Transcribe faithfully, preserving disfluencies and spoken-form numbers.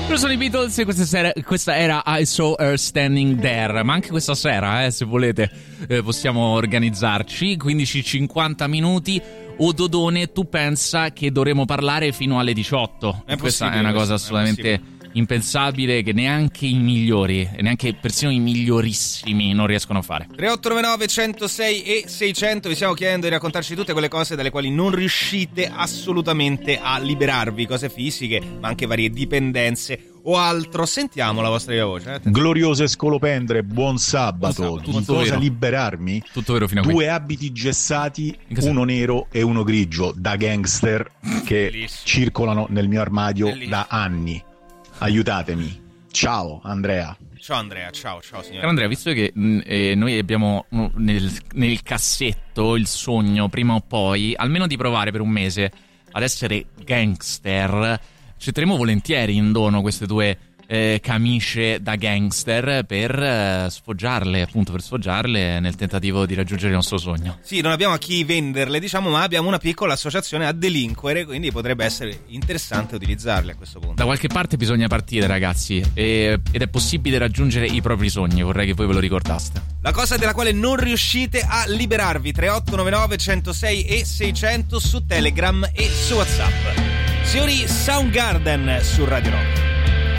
Sono i Beatles e questa, sera, questa era I Saw Her Standing There. Ma anche questa sera, eh, se volete, eh, possiamo organizzarci. quindici cinquanta minuti. O Dodone, tu pensa che dovremo parlare fino alle diciotto? È questa è una cosa assolutamente impensabile, che neanche i migliori, e neanche persino i migliorissimi non riescono a fare. tre otto nove nove centosei e seicento, vi stiamo chiedendo di raccontarci tutte quelle cose dalle quali non riuscite assolutamente a liberarvi, cose fisiche, ma anche varie dipendenze o altro. Sentiamo la vostra viva voce. Eh? Gloriose scolopendre, buon sabato. Buon sabato. Di cosa vero. Liberarmi? Tutto vero fino a Due qui. abiti gessati, uno nero e uno grigio, da gangster, che Bellissimo. circolano nel mio armadio Bellissimo. da anni. Aiutatemi. Ciao Andrea. Ciao Andrea, ciao, ciao signore. Caro Andrea, visto che mh, eh, noi abbiamo mh, nel, nel cassetto il sogno, prima o poi, almeno di provare per un mese ad essere gangster, accetteremo volentieri in dono queste due eh, camicie da gangster per eh, sfoggiarle, appunto per sfoggiarle nel tentativo di raggiungere il nostro sogno. Sì, non abbiamo a chi venderle, diciamo, ma abbiamo una piccola associazione a delinquere, quindi potrebbe essere interessante utilizzarle a questo punto. Da qualche parte bisogna partire, ragazzi, e, ed è possibile raggiungere i propri sogni, vorrei che voi ve lo ricordaste. La cosa della quale non riuscite a liberarvi, tre otto nove nove centosei e seicento su Telegram e su WhatsApp. Signori, Soundgarden su Radio Rock.